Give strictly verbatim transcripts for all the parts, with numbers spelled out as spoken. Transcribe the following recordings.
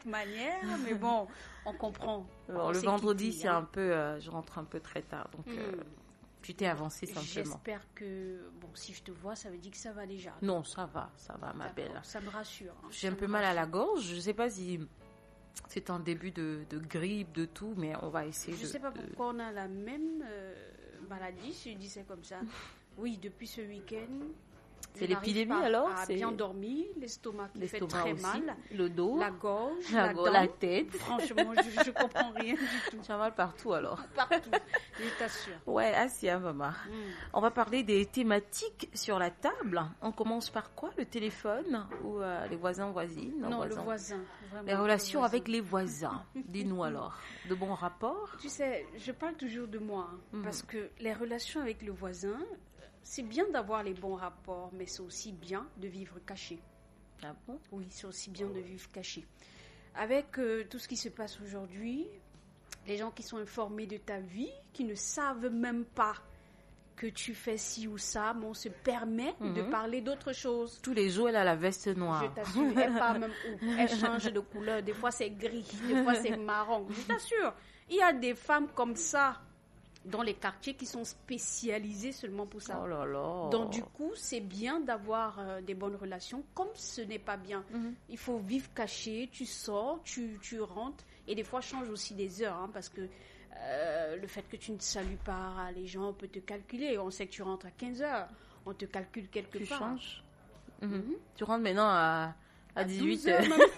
cette manière, mais bon, on comprend. Bon, on le sait vendredi, quitter, c'est hein. un peu, euh, je rentre un peu très tard, donc Mm. euh, tu t'es avancé simplement. J'espère que, bon, si je te vois, ça veut dire que ça va déjà. Non, ça va, ça va, ma D'accord, belle. ça me rassure. hein, J'ai ça un peu me mal à la rassure. gorge. Je sais pas si c'est un début de, de grippe, de tout, mais on va essayer Je de... sais pas de- pourquoi on a la même euh, maladie, si je dis ça comme ça. Oui, depuis ce week-end. C'est je n'arrive l'épidémie, pas alors à C'est bien dormir, l'estomac qui fait l'estomac très aussi, mal, le dos, la gorge, la, la, go- dent. la tête. Franchement, je, je comprends rien du tout. Tu as mal partout alors. Partout, je t'assure. Ouais, Asia, maman. Mm. On va parler des thématiques sur la table. On commence par quoi? Le téléphone ou euh, les voisins, voisines? Non, voisins. le voisin. Vraiment, Les relations le voisin. avec les voisins. Dis-nous alors. De bons rapports? Tu sais, je parle toujours de moi, hein, Mhm. parce que les relations avec le voisin, c'est bien d'avoir les bons rapports, mais c'est aussi bien de vivre caché. Ah bon? Oui, c'est aussi bien de vivre caché. Avec euh, tout ce qui se passe aujourd'hui, les gens qui sont informés de ta vie, qui ne savent même pas que tu fais ci ou ça, mais on se permet Mhm. de parler d'autre chose. Tous les jours, elle a la veste Je noire. t'assure, elle part même où elle change de couleur. Des fois, c'est gris, des fois, c'est marron. Je t'assure, il y a des femmes comme ça dans les quartiers qui sont spécialisées seulement pour ça. Oh là là. Donc, du coup, c'est bien d'avoir euh, des bonnes relations, comme ce n'est pas bien. Mhm. Il faut vivre caché, tu sors, tu, tu rentres, et des fois, change aussi des heures, hein, parce que euh, le fait que tu ne salues pas les gens, on peut te calculer. On sait que tu rentres à quinze heures, on te calcule quelque Tu part. changes? Mhm. Mhm. Tu rentres maintenant à, à dix-huit douze heures heures. même.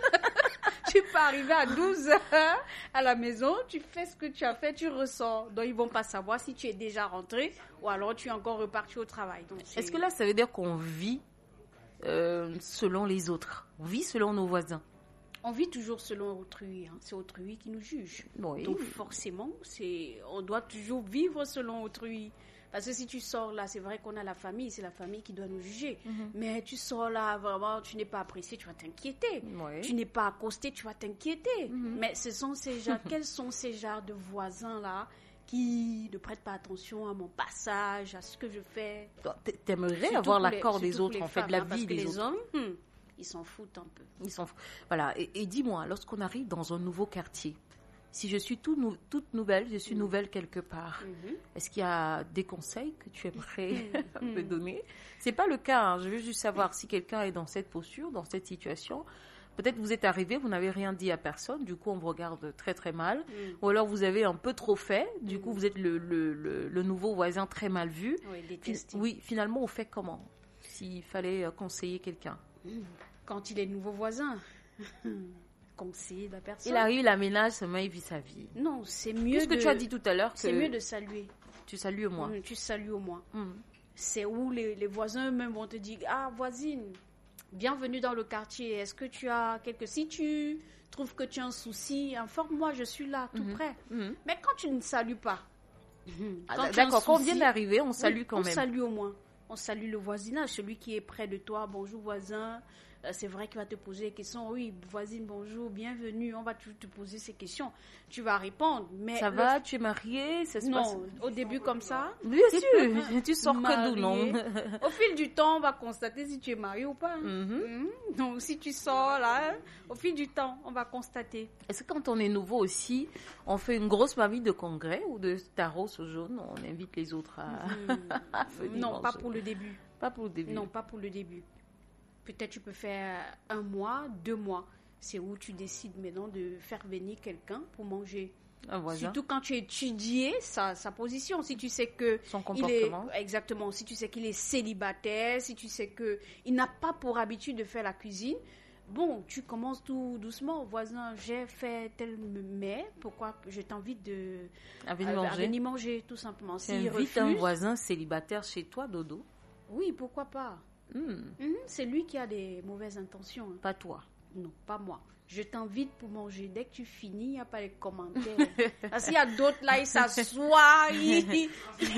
Tu peux arriver à douze heures à la maison, tu fais ce que tu as fait, tu ressors. Donc, ils ne vont pas savoir si tu es déjà rentré ou alors tu es encore reparti au travail. Donc, c'est- Est-ce que là, ça veut dire qu'on vit euh, selon les autres? On vit selon nos voisins? On vit toujours selon autrui. hein. C'est autrui qui nous juge. Oui. Donc, forcément, c'est... on doit toujours vivre selon autrui. Parce que si tu sors là, c'est vrai qu'on a la famille, c'est la famille qui doit nous juger. Mhm. Mais tu sors là, vraiment, tu n'es pas apprécié, tu vas t'inquiéter. Oui. Tu n'es pas accosté, tu vas t'inquiéter. Mhm. Mais ce sont ces genres, quels sont ces genres de voisins-là qui ne prêtent pas attention à mon passage, à ce que je fais? Toi, t'a- T'aimerais Surtout avoir pour les- l'accord surtout des pour autres, les en fait, femmes, de la hein, parce vie que des les autres. hommes, hmm, ils s'en foutent un peu. Ils sont fous. Voilà. Et, et dis-moi, lorsqu'on arrive dans un nouveau quartier, si je suis tout nou- toute nouvelle, je suis Mm. nouvelle quelque part, Mhm. est-ce qu'il y a des conseils que tu aimerais Mm. me donner? C'est pas le cas. hein. Je veux juste savoir si quelqu'un est dans cette posture, dans cette situation. Peut-être vous êtes arrivé, vous n'avez rien dit à personne, du coup on vous regarde très très mal. Mm. Ou alors vous avez un peu trop fait, du Mm. coup vous êtes le, le, le, le nouveau voisin très mal vu. Oui, Fin- détesté. oui, finalement on fait comment? S'il fallait euh, conseiller quelqu'un. Quand il est nouveau voisin, conseiller la personne. Il arrive, il aménage, seulement il vit sa vie. Non, c'est mieux Puisque de... tu as dit tout à l'heure que C'est mieux de saluer. tu salues moi. Mm, Tu salues au moins. Mm. C'est où les, les voisins eux-mêmes vont te dire, ah voisine, bienvenue dans le quartier. Est-ce que tu as quelque... Si tu trouves que tu as un souci, informe-moi, je suis là, tout Mhm. près. Mhm. Mais quand tu ne salues pas, Ah, quand tu as un D'accord, quand on vient souci, d'arriver, on salue oui, quand on même. salue au moins. On salue le voisinage, celui qui est près de toi. Bonjour voisin. Euh, C'est vrai qu'il va te poser des questions. Oui, voisine, bonjour, bienvenue. On va toujours te poser ces questions. Tu vas répondre. Mais Ça le- va, tu es marié, ça se passe. Non, au début comme ça. Bien sûr, tu sors que d'où, non? Marié. Au fil du temps, on va constater si tu es marié ou pas. hein. Mhm. Mhm. Donc, si tu sors là, hein, au fil du temps, on va constater. Est-ce que quand on est nouveau aussi, on fait une grosse mamie de congrès ou de taros au jaune, on invite les autres à, à venir Non, pas manger? pour le début. Pas pour le début. Non, pas pour le début. Peut-être tu peux faire un mois, deux mois. C'est où tu décides maintenant de faire venir quelqu'un pour manger. Un voisin. Surtout quand tu étudies sa, sa position. Si tu sais que Son il est comportement. exactement, si tu sais qu'il est célibataire, si tu sais que il n'a pas pour habitude de faire la cuisine, bon, tu commences tout doucement. Voisin, j'ai fait tel mets, pourquoi je t'invite de À venir à- à manger. venir manger tout simplement. Tu S'il invites un refuse, voisin célibataire chez toi, Dodo? oui, pourquoi pas. Hmm, Mhm, c'est lui qui a des mauvaises intentions. hein. pas toi. Non, pas moi. Je t'invite pour manger. Dès que tu finis, il n'y a pas les commentaires. Parce qu'il y a d'autres là, ils s'assoient, ils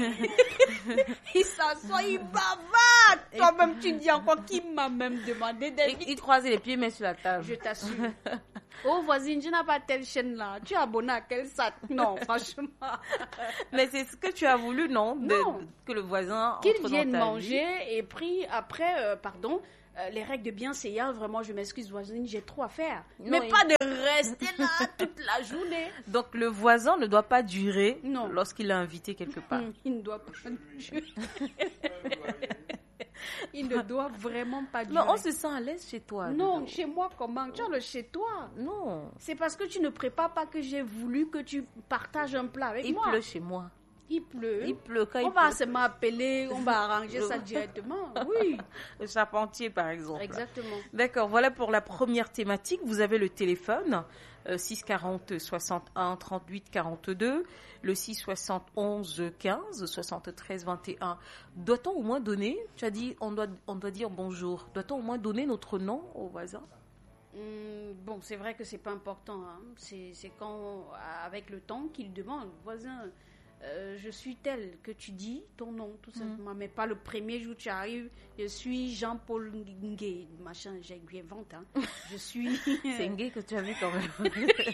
ils s'assoient, ils bavardent. Toi-même, tu dis encore qui m'a même demandé Et, d'être. il croise les pieds, mais sur la table. Je t'assure. Oh, voisine, je n'ai pas telle chaîne là. Tu es abonné à quel site? Non, franchement. Mais c'est ce que tu as voulu, non? De- Non. que le voisin Qu'il entre vienne dans ta manger vie. et puis après, euh, pardon, euh, les règles de bienséance, vraiment, je m'excuse, voisine, j'ai trop à faire. Non, Mais il- pas de rester là toute la journée. Donc, le voisin ne doit pas durer Non. lorsqu'il est invité quelque part. Hum, Il ne doit pas durer. Il ne doit vraiment pas Mais durer. on se sent à l'aise chez toi. Non, Dodo. chez moi, comment? Tu as le chez toi. Non. C'est parce que tu ne prépares pas que j'ai voulu que tu partages un plat avec Il moi. pleut chez moi. Il pleut. Il pleut quand On il va pleut. se m'appeler, on va arranger ça directement. Oui, Le charpentier, par exemple. exactement. D'accord, voilà pour la première thématique. Vous avez le téléphone, euh, six quarante soixante-un trente-huit quarante-deux, le six soixante onze quinze soixante-treize vingt et un. Doit-on au moins donner, tu as dit, on doit, on doit dire bonjour. Doit-on au moins donner notre nom au voisin? Hum, bon, c'est vrai que c'est pas important. Hein. C'est, c'est quand, avec le temps, qu'il demande, voisin, euh, je suis tel que tu dis ton nom, tout simplement. Mais pas le premier jour où tu arrives, je suis Jean-Paul Ngué, machin, j'invente. Hein. Je suis. C'est Ngué que tu as vu quand même.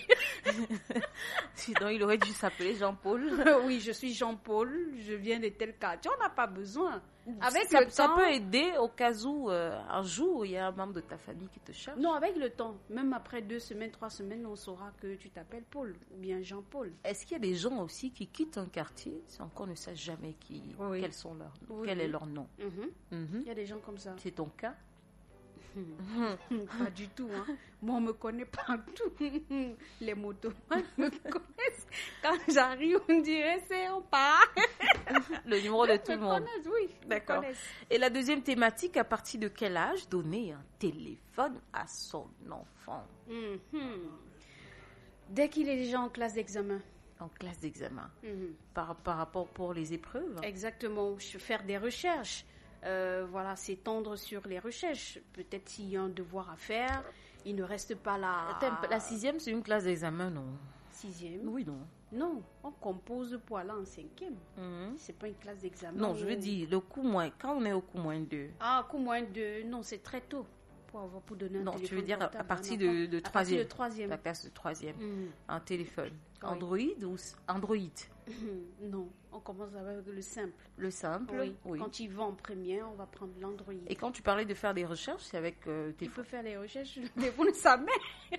Sinon, il aurait dû s'appeler Jean-Paul. Oui, je suis Jean-Paul, je viens de tel quartier. On n'a pas besoin. Avec ça, le ça temps. peut aider au cas où euh, un jour il y a un membre de ta famille qui te cherche. Non, avec le temps, même après deux semaines, trois semaines, on saura que tu t'appelles Paul ou bien Jean-Paul. Est-ce qu'il y a des gens aussi qui quittent un quartier sans qu'on ne sache jamais qui, Oui. quels sont leurs, Oui, quel oui. est leur nom? Mhm. Mhm. Il y a des gens comme ça. C'est ton cas? Pas du tout. Hein. Moi, on me connaît partout. Les motomanes me connaissent. Quand j'arrive, on dirait c'est on part. Le numéro de tout Ils le me monde. connaissent, oui. ils me D'accord. connaissent. Et la deuxième thématique, à partir de quel âge donner un téléphone à son enfant Mhm. Dès qu'il est déjà en classe d'examen. en classe d'examen Mhm. par, par rapport pour les épreuves? Exactement. Je- Faire des recherches. Euh, voilà, s'étendre sur les recherches. Peut-être s'il y a un devoir à faire, il ne reste pas là. Attends, la sixième, c'est une classe d'examen, non? Sixième. Oui, non. Non, on compose pour aller en cinquième. Mhm. C'est pas une classe d'examen. Non, je veux où- dire, le coup moins, quand on est au coup moins deux. Ah, coup moins de... Non, c'est très tôt pour avoir pour donner un Non, téléphone tu veux dire à- à portable partir un de- enfant. de À partir troisième. de troisième. La classe de troisième. Mhm. Un téléphone. Oui. Android ou s- Android? Non, on commence avec le simple. Le simple? Oui. Oui. Quand il va en première, on va prendre l'Android. Et quand tu parlais de faire des recherches, c'est avec euh, tes Il peut faire les recherches sur le téléphone de sa mère.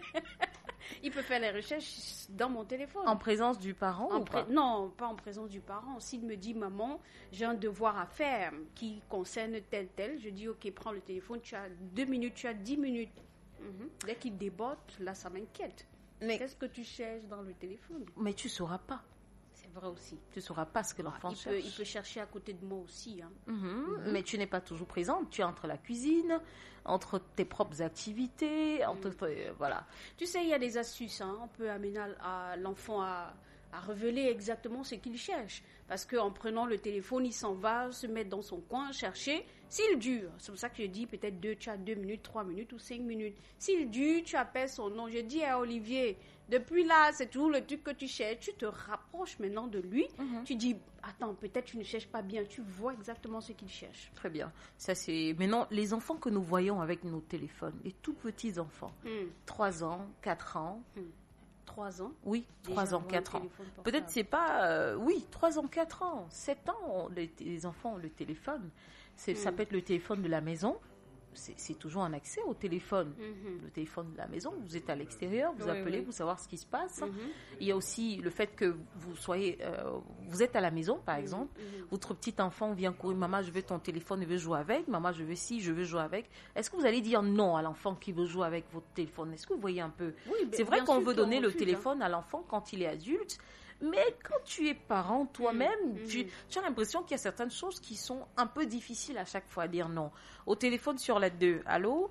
Il peut faire les recherches dans mon téléphone. en présence du parent En ou pré- pas? Non, pas en présence du parent. S'il me dit, maman, j'ai un devoir à faire qui concerne tel, tel, je dis, ok, prends le téléphone, tu as deux minutes, tu as dix minutes. Mhm. Dès qu'il déborde, là, ça m'inquiète. Mais, Qu'est-ce que tu cherches dans le téléphone? mais tu sauras pas. C'est vrai aussi. Tu sauras pas ce que l'enfant Il peut, cherche. il peut chercher à côté de moi aussi. Hein. Mhm. Mais tu n'es pas toujours présente. Tu es entre la cuisine, entre tes propres activités, entre euh, voilà. Tu sais, il y a des astuces. Hein. On peut amener à, à l'enfant à, à révéler exactement ce qu'il cherche. Parce qu'en prenant le téléphone, il s'en va se mettre dans son coin, chercher. S'il dure, c'est pour ça que je dis peut-être deux, tu as deux minutes, trois minutes ou cinq minutes. S'il dure, tu appelles son nom. Je dis à Olivier, depuis là, c'est toujours le truc que tu cherches. Tu te rapproches maintenant de lui. Mhm. Tu dis, attends, peut-être tu ne cherches pas bien. Tu vois exactement ce qu'il cherche. Très bien. Ça c'est. Maintenant, les enfants que nous voyons avec nos téléphones, les tout petits enfants, Hmm. trois ans, quatre ans, Trois ans. oui, Déjà trois ans, avoir un quatre ans. téléphone portable. Peut-être c'est pas, euh, oui, trois ans, quatre ans, sept ans, on- les, les enfants ont le téléphone. C'est, Ça Mm. peut être le téléphone de la maison. C'est, c'est toujours un accès au téléphone. Mhm. Le téléphone de la maison, vous êtes à l'extérieur, vous Oui, appelez, oui. vous savoir ce qui se passe. Mhm. Il y a aussi le fait que vous soyez, euh, vous êtes à la maison, par exemple. Mhm. Votre petit enfant vient courir, maman, je veux ton téléphone, je veux jouer avec. Maman, je veux ci, je veux jouer avec. Est-ce que vous allez dire non à l'enfant qui veut jouer avec votre téléphone? Est-ce que vous voyez un peu? Oui, C'est bien vrai qu'on sûr veut qu'on donner le refuse, hein. téléphone à l'enfant quand il est adulte, mais quand tu es parent toi-même, Mhm. tu, tu as l'impression qu'il y a certaines choses qui sont un peu difficiles à chaque fois à dire non. Au téléphone sur la deux, allô?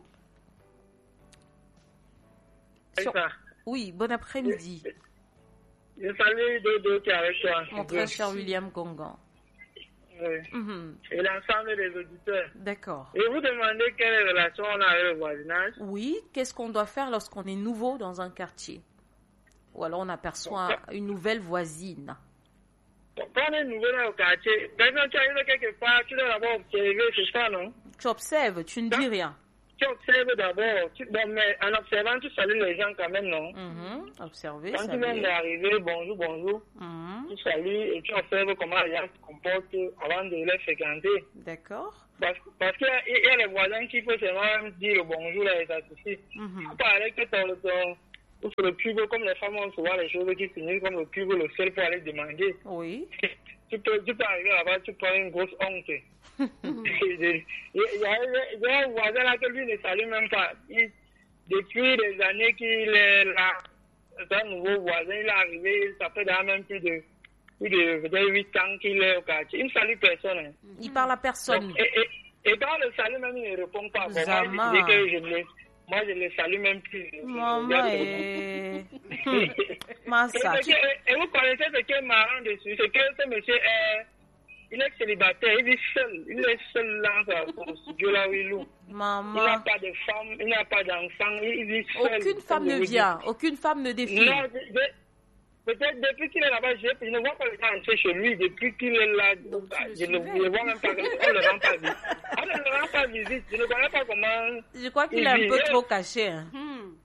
Sur- Ça. Oui, bon après-midi, Je salue Dodo qui est avec toi. mon très cher William Gongan. Oui. Mhm. Et l'ensemble des auditeurs. D'accord. Et vous demandez quelle relation on a avec le voisinage. Oui, qu'est-ce qu'on doit faire lorsqu'on est nouveau dans un quartier? Ou alors on aperçoit une nouvelle voisine. Quand on est nouveau dans le quartier, quand tu arrives quelque part, tu dois d'abord observer, c'est ça, non? Tu observes, tu ne dis rien. tu observes d'abord, tu, bon, mais en observant, tu salues les gens quand même, non? Mm-hmm. Observez, Quand tu saluer. viens d'arriver, bonjour, bonjour, Mm-hmm. tu salues et tu observes comment les gens se comportent avant de les fréquenter. D'accord. Parce, parce qu'il y, a- il y a les voisins qui peuvent seulement dire le bonjour là et ça suffit. Mhm. Tu parles que ton, ton, ou sur le cube, comme les femmes ont souvent les choses qui finissent comme le cube, le seul pour aller demander. Oui. Tu peux, tu peux arriver là-bas, tu prends une grosse honte. Il y, a, il y a- il y a un voisin là que lui ne salue même pas. Il- depuis des années qu'il est là, c'est un nouveau voisin, il est arrivé, ça fait déjà même plus de, plus de peut-être huit ans qu'il est au quartier. Il ne salue personne. Hein. Il parle à personne. Donc, et, et, et quand le salue même, il ne répond pas. Bon, moi, Zama. je disais que je le, moi, je le salue même plus. Je- je Maman regarde et... et, Massa. ce que- et vous connaissez ce qui est marrant dessus, c'est que ce monsieur est, il est célibataire, il vit seul, il est seul là dans son studio là où il loue. Il n'a Maman. pas de femme, il n'a pas d'enfant, il il vit seul. Aucune femme comme je ne vous dis. vient. Aucune femme ne défile. Non, de- de- peut-être depuis qu'il est là-bas, je, je ne vois pas les gens entrer chez lui. Depuis qu'il est là, Donc, tu le je ne suivais. le vois même pas. On ne le rend pas visite. On ne le rend pas visite. Je ne connais pas comment. Je crois qu'il il est un vit. peu Eh, trop caché. Hein. Hmm.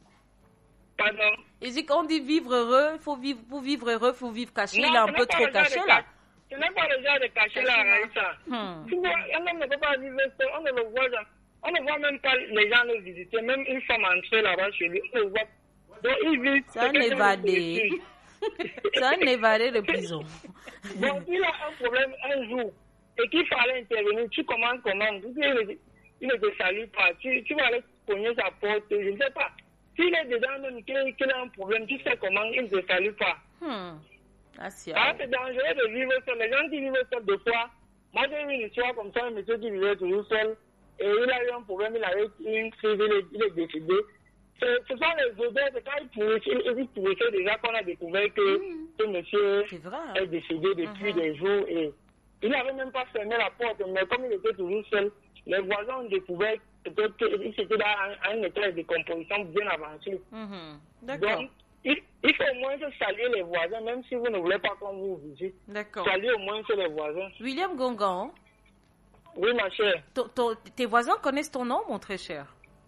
Pardon. Il dit qu'on dit vivre heureux, il faut vivre, pour vivre heureux, il faut vivre caché. Non, Il est un ce peu n'est pas trop le genre caché de là. ca- Ce n'est pas le genre de cacher là, Raïssa. Hmm. Tu vois, un homme ne peut pas vivre seul. On ne le voit jamais. On ne voit même pas les gens le visiter. Même une femme entrer là-bas chez lui, on le voit. Donc il vit. C'est un quelqu'un de évadé. solitude. C'est un évadé de prison. Donc, il a un problème un jour et qu'il fallait intervenir, tu commandes, commandes, il ne, il ne te salue pas, tu, tu vas aller cogner sa porte, je ne sais pas. S'il est dedans même qu'il qu'il a un problème, tu sais comment, il ne te salue pas. Hmm. Ah, si, Ah, ah. c'est dangereux de vivre seul. Les gens qui vivent seuls, des fois, moi j'ai eu une histoire comme ça, un monsieur qui vivait toujours seul et il a eu un problème, il avait une crise, il est, il est décédé. Ce ce sont les odeurs, c'est quand il pourrissait, il pourrissait déjà qu'on a découvert que ce monsieur C'est vrai. est Hein? décédé depuis Mhm. des jours et il n'avait même pas fermé la porte, mais comme il était toujours seul, les voisins ont découvert peut-être qu'il était dans un, un état de décomposition bien avancé. Mhm. D'accord. Donc, il, il faut au moins saluer les voisins, même si vous ne voulez pas qu'on vous visite. D'accord. Saluer au moins les voisins. William Gongan, Oui, ma chère. ton- ton- tes voisins connaissent ton nom, mon très cher?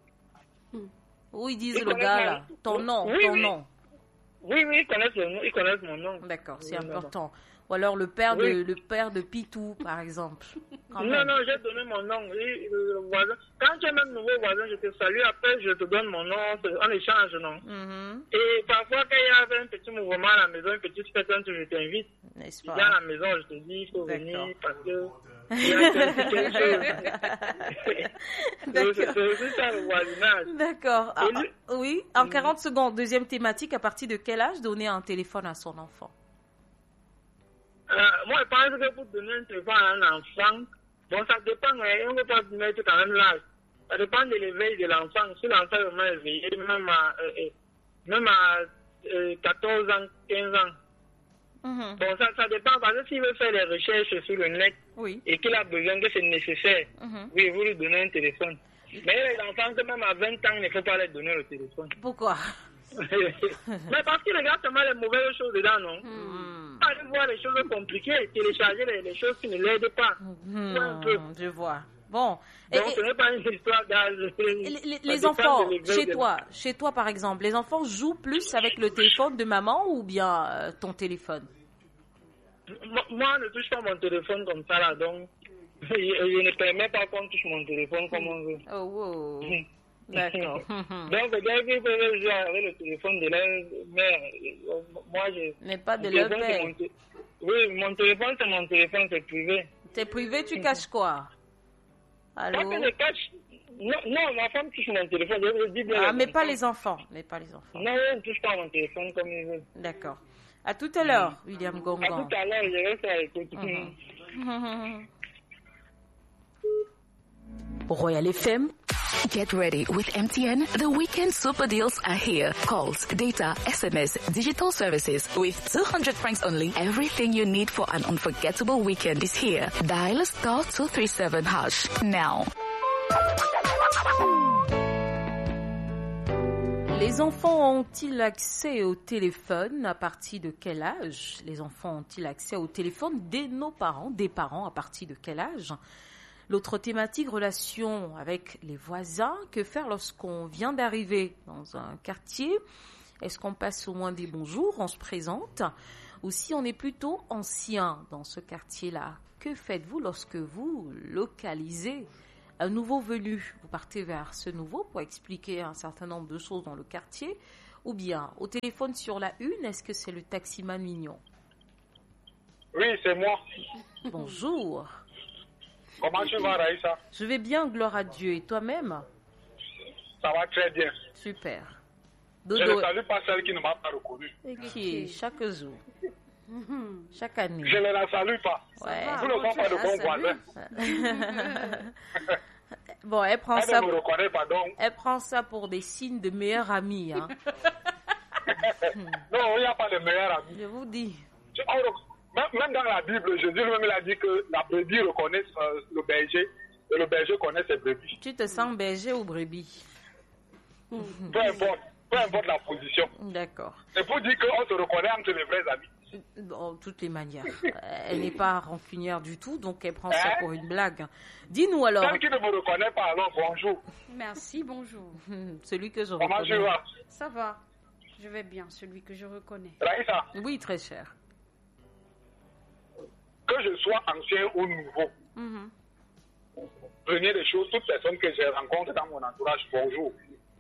Hmm. Ou ils disent Ils le connaissent gars mon- là? Ton nom, Oui, ton oui. nom. Oui, oui, ils connaissent, le nom, ils connaissent mon nom. D'accord, c'est Oui, important. Ou alors le père de Oui. le père de Pitou, par exemple. Quand Non, même. non, j'ai donné mon nom. Oui, le voisin. Quand tu es même nouveau voisin, je te salue. Après, je te donne mon nom. On échange, non? Mhm. Et parfois, quand il y avait un petit mouvement à la maison, une petite fête, je t'invite. N'est-ce Tu pas? viens à la maison, je te dis, il faut D'accord. venir parce que. Il y a quelque chose. C'est D'accord. c'est aussi ça le voisinage. D'accord. Ah, Et lui- ah, oui, en quarante secondes, deuxième thématique, à partir de quel âge donner un téléphone à son enfant? Euh, moi, je pense que pour donner un téléphone à un enfant, bon, ça dépend, mais on ne peut pas mettre quand même l'âge. Ça dépend de l'éveil de l'enfant. Si l'enfant est vraiment éveillé, même à, euh, euh, même à euh, quatorze ans, quinze ans. Mhm. Bon, ça, ça dépend, parce que s'il veut faire des recherches sur le net Oui. et qu'il a besoin que c'est nécessaire, Mhm. oui, vous lui donnez un téléphone. Mais les enfants, que même à vingt ans, il ne faut pas leur donner le téléphone. Pourquoi? Mais parce qu'ils regardent seulement les mauvaises choses dedans, non? Hmm. Pas aller voir les choses compliquées, télécharger les, les choses qui ne l'aident pas. Hmm, Ouais, un peu. je vois. Bon. Et- Donc, et- ce n'est pas une histoire d'âge. les, les- Ça les dépend enfants, de l'éveil chez de- toi, chez toi par exemple, les enfants jouent plus avec le téléphone de maman ou bien euh, ton téléphone? Moi, moi, je ne touche pas mon téléphone comme ça, là, donc je, je ne permets pas qu'on touche mon téléphone comme on veut. Oh, wow. D'accord. Mhm. Donc, les gars qui peuvent jouer avec le téléphone de leur mère, euh, moi, je... Mais pas de mon leur téléphone, c'est père. mon té- Oui, mon téléphone, c'est mon téléphone, c'est privé. T'es privé, tu caches quoi? Pas Allô? que je cache... Non, non, ma femme touche mon téléphone, je, je dis bien... Ah, les mais pas enfants. les enfants. Mais pas les enfants. Non, je ne touche pas mon téléphone comme il veut. D'accord. À tout à l'heure, William À Gongan. tout à l'heure, je reste à l'écoute. Mhm. Royal F M. Get ready with M T N. The weekend super deals are here. Calls, data, S M S, digital services with two hundred francs only. Everything you need for an unforgettable weekend is here. Dial star two three seven hash now. Les enfants ont-ils accès au téléphone? À partir de quel âge les enfants ont-ils accès au téléphone dès nos parents, des parents, à partir de quel âge? L'autre thématique, relation avec les voisins. Que faire lorsqu'on vient d'arriver dans un quartier? Est-ce qu'on passe au moins des bonjours, on se présente? Ou si on est plutôt ancien dans ce quartier-là, que faites-vous lorsque vous localisez un nouveau venu? Vous partez vers ce nouveau pour expliquer un certain nombre de choses dans le quartier? Ou bien, au téléphone sur la une, est-ce que c'est le taximan mignon? Oui, c'est moi. Bonjour. Comment tu vas, Raïssa? Je vais bien, gloire à Dieu. Et toi-même? Ça va très bien. Super. Je Dodo, ne salue pas celle qui ne m'a pas reconnu. qui est chaque jour, chaque année. Je ne la salue pas. Ouais. Vous ne sont pas de bons voisins. Bon, elle prend Elle ça. ne me reconnaît pas, donc. Elle prend ça pour des signes de meilleurs amis. Hein. Non, il n'y a pas de meilleurs amis. Je vous dis. Je- on- Même même dans la Bible, Jésus lui-même il a dit que la brebis reconnaît euh, le berger et le berger connaît ses brebis. Tu te sens berger ou brebis? Peu importe, peu importe la position. D'accord. C'est pour dire qu'on se reconnaît entre les vrais amis. De toutes les manières. Elle n'est pas rancunière du tout, donc elle prend ça Hein? pour une blague. Dis-nous alors, Celle qui ne me reconnaît pas, alors bonjour. Merci, bonjour. celui que je Comment tu reconnais. vas? Ça va? Je vais bien, celui que je reconnais. Raïssa, Oui, très cher. que je sois ancien ou nouveau, Mhm. première des choses, toute personne que je rencontre dans mon entourage, bonjour.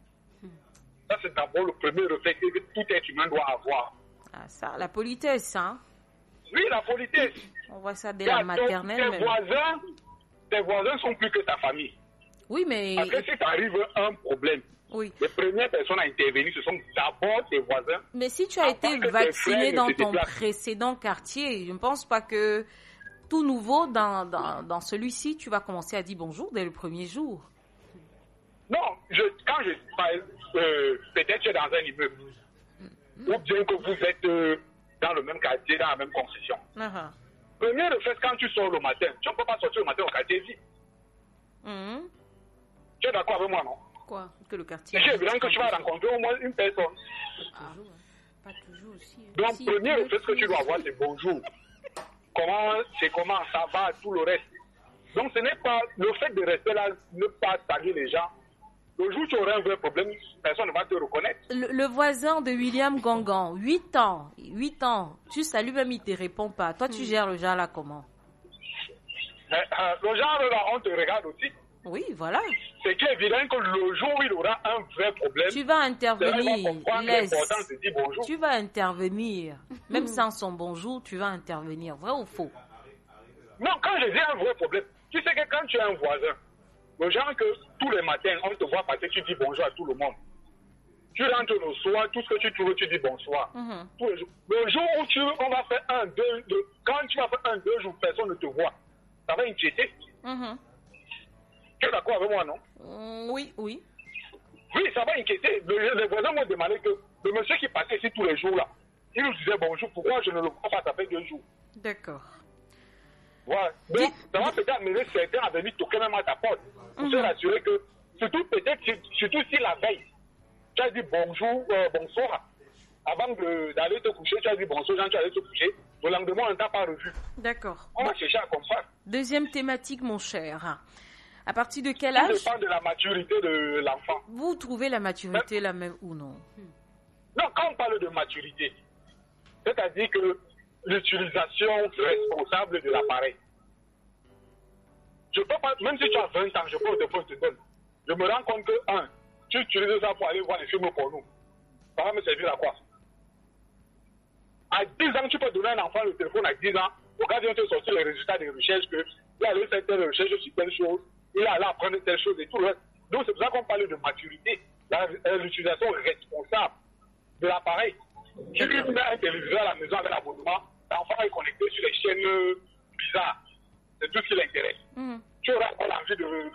Ça, c'est d'abord le premier réflexe que tout être humain doit avoir. Ah, ça, la politesse, hein. Oui, la politesse. On voit ça dès Car la maternelle. tes même. voisins, tes voisins sont plus que ta famille. Oui, mais... Parce que si t'arrive un problème, Oui. les premières personnes à intervenir, ce sont d'abord tes voisins. Mais si tu as À été part que tes vacciné frères dans ne se ton déplacent. précédent quartier, je ne pense pas que tout nouveau dans, dans, dans celui-ci, tu vas commencer à dire bonjour dès le premier jour. Non, je, quand je parle, euh, peut-être tu es dans un immeuble, ou bien que vous êtes euh, dans le même quartier, dans la même concession. Uh-huh. Premier réflexe, quand tu sors le matin, tu ne peux pas sortir le matin au quartier vide. Mhm. Tu es d'accord avec moi, non? Quoi? Que le quartier... C'est évident que tu vas rencontrer au moins une personne. Toujours, hein. Pas toujours aussi. hein. Donc, Si, premier le réflexe que tu dois avoir, c'est bonjour. Comment, c'est comment, ça va, tout le reste. Donc, ce n'est pas le fait de rester là, ne pas taguer les gens. Le jour où tu auras un vrai problème, personne ne va te reconnaître. Le, le voisin de William Gangan, huit ans, huit ans, tu salues même, il ne te répond pas. Toi, tu gères le genre là comment? Mais, euh, le genre là, on te regarde aussi. Oui, voilà. C'est qu'il est évident que le jour où il aura un vrai problème, Tu vas c'est là intervenir, qu'il va comprendre laisse. l'importance de dire bonjour. Tu vas intervenir. Même sans son bonjour, tu vas intervenir. Vrai ou faux? Non, quand je dis un vrai problème, tu sais que quand tu es un voisin, le genre que tous les matins, on te voit passer, tu dis bonjour à tout le monde. Tu rentres le soir, tout ce que tu trouves, tu dis bonsoir. Mhm. Tous les jours. Le jour où tu, on va faire un, deux, deux, quand tu vas faire un, deux jours, personne ne te voit, ça va inquiéter. Mhm. Tu es d'accord avec moi, non? Mm, Oui, oui. Oui, ça va inquiéter. Le- les voisins m'ont demandé que le monsieur qui passait ici tous les jours, là, il nous disait bonjour, pourquoi je ne le vois pas, ça fait deux jours. D'accord. Voilà. Donc, ça va peut-être amener certains à venir toquer même à ta porte. Pour se rassurer que, surtout peut-être, surtout si la veille, tu as dit bonjour, euh, bonsoir. Avant de- d'aller te coucher, tu as dit bonsoir, Jean, tu allais te coucher. Le lendemain, on ne t'a pas revu. D'accord. On va chercher à comprendre. Deuxième thématique, mon cher. À partir de quel Tout âge dépend de la maturité de l'enfant. vous trouvez la maturité la même ou non? Non, quand on parle de maturité, c'est-à-dire que l'utilisation responsable de l'appareil. Je peux pas, même si tu as vingt ans, je peux te faire te donne. Je me rends compte que, un, tu utilises ça pour aller voir les films pour nous. Ça va me servir à quoi? À dix ans, tu peux donner un enfant le téléphone à dix ans. Regarde, on te sortir les résultats des recherches, que il a allé faire telle recherche sur telle chose, il a allé apprendre telle chose et tout le reste. Donc, c'est pour ça qu'on parle de maturité, la- euh, l'utilisation responsable de l'appareil. Si tu mets un téléviseur à la maison avec l'abonnement, l'enfant est connecté sur les chaînes euh, bizarres. C'est tout ce qui l'intéresse. Mhm. Tu auras pas l'envie de